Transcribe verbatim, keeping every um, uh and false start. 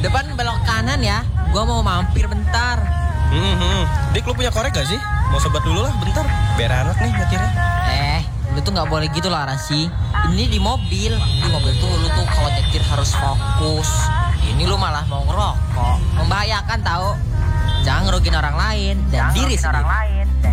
Depan belok kanan ya. Gua mau mampir bentar. Hmm, hmm. Dik, lu punya korek gak sih? Mau sobat dulu lah bentar. Biar enak nih nyetirnya. Eh, lu tuh nggak boleh gitu lah Rasi. Ini di mobil. Di mobil tuh lu tuh kalau nyetir harus fokus. Ini lu malah mau ngerokok. Membahayakan tahu. Jangan ngerugiin orang lain dan Jangan diri ngerugiin sendiri. orang lain